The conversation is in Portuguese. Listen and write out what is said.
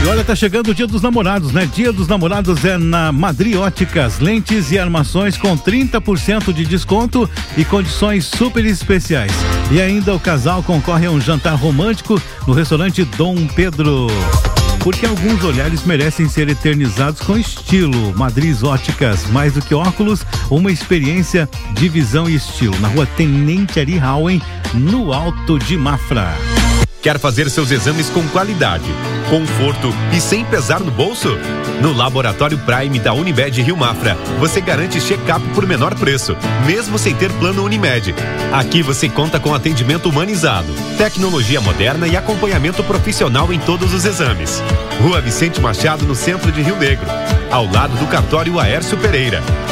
E olha, tá chegando o Dia dos Namorados, né? Dia dos Namorados é na Madri Óticas, lentes e armações com 30% de desconto e condições super especiais. E ainda o casal concorre a um jantar romântico no restaurante Dom Pedro. Porque alguns olhares merecem ser eternizados com estilo. Madri Óticas, mais do que óculos, uma experiência de visão e estilo. Na rua Tenente Ari Howen, no Alto de Mafra. Quer fazer seus exames com qualidade, conforto e sem pesar no bolso? No Laboratório Prime da Unimed Rio Mafra, você garante check-up por menor preço, mesmo sem ter plano Unimed. Aqui você conta com atendimento humanizado, tecnologia moderna e acompanhamento profissional em todos os exames. Rua Vicente Machado, no centro de Rio Negro, ao lado do cartório Aércio Pereira.